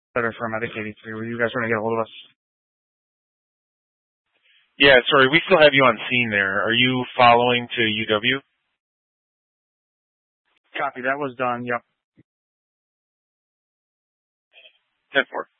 Better Paramedic 83. Were you guys trying to get a hold of us? Yeah, sorry, we still have you on scene there. Are you following to UW? Copy. That was done. Yep. 10-4.